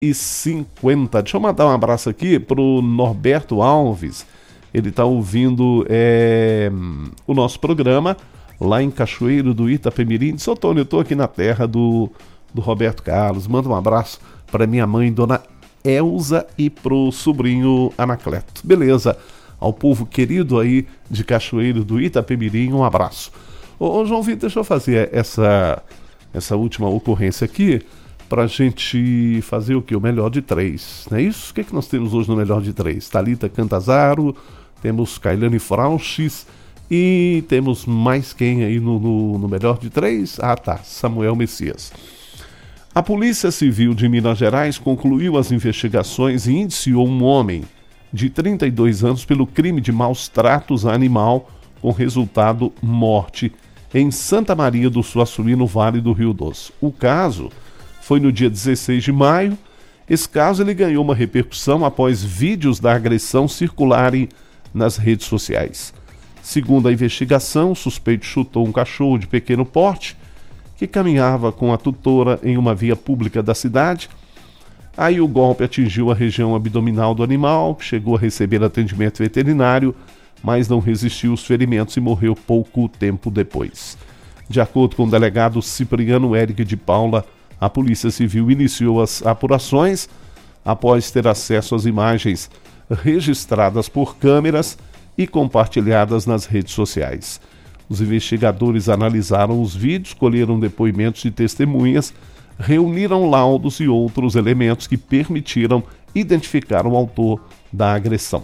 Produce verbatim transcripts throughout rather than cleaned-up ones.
e cinquenta. Deixa eu mandar um abraço aqui pro Norberto Alves. Ele está ouvindo é, o nosso programa lá em Cachoeiro do Itapemirim. Disse, Antônio, eu estou aqui na terra do, do Roberto Carlos. Manda um abraço para minha mãe, dona Elza, e pro sobrinho Anacleto. Beleza. Ao povo querido aí de Cachoeiro do Itapemirim, um abraço. Ô, ô João Vitor, deixa eu fazer essa, essa última ocorrência aqui para a gente fazer o quê? O melhor de três, não é isso? O que, é que nós temos hoje no melhor de três? Thalita Cantazaro, temos Kailane Frauches e temos mais quem aí no, no, no melhor de três? Ah tá, Samuel Messias. A Polícia Civil de Minas Gerais concluiu as investigações e indiciou um homem de trinta e dois anos pelo crime de maus tratos a animal com resultado morte em Santa Maria do Suaçuí, no Vale do Rio Doce. O caso foi no dia dezesseis de maio. Esse caso ele ganhou uma repercussão após vídeos da agressão circularem nas redes sociais. Segundo a investigação, o suspeito chutou um cachorro de pequeno porte que caminhava com a tutora em uma via pública da cidade. Aí o golpe atingiu a região abdominal do animal, que chegou a receber atendimento veterinário, mas não resistiu aos ferimentos e morreu pouco tempo depois. De acordo com o delegado Cipriano Eric de Paula, a Polícia Civil iniciou as apurações após ter acesso às imagens registradas por câmeras e compartilhadas nas redes sociais. Os investigadores analisaram os vídeos, colheram depoimentos de testemunhas, reuniram laudos e outros elementos que permitiram identificar o autor da agressão.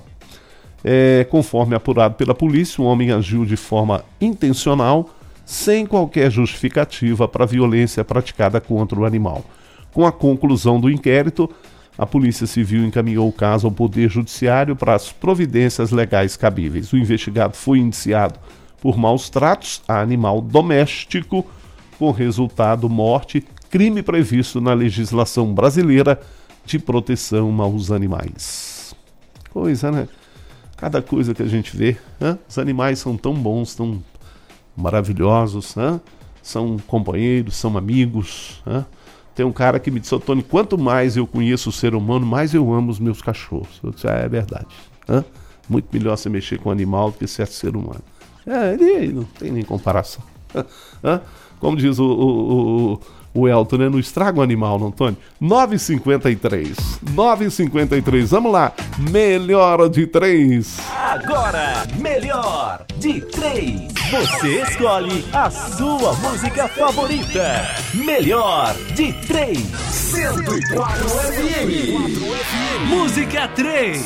É, conforme apurado pela polícia, o homem agiu de forma intencional, sem qualquer justificativa para a violência praticada contra o animal. Com a conclusão do inquérito, a Polícia Civil encaminhou o caso ao Poder Judiciário para as providências legais cabíveis. O investigado foi indiciado por maus tratos a animal doméstico, com resultado morte, crime previsto na legislação brasileira de proteção aos animais. Coisa, né? Cada coisa que a gente vê, hein? Os animais são tão bons, tão maravilhosos, hein? São companheiros, são amigos. Hein? Tem um cara que me disse, Antônio, quanto mais eu conheço o ser humano, mais eu amo os meus cachorros. Eu disse, ah, é verdade. Hein? Muito melhor você mexer com um animal do que certo ser humano. É, ele não tem nem comparação. Hein? Como diz o, o, o, o Elton, né? Não estraga o animal, não, Antônio? nove e cinquenta e três. nove e cinquenta e três. Vamos lá. Melhor de três. Agora, melhor de três. Você escolhe a sua música favorita. Melhor de três. cento e quatro F M. Música três.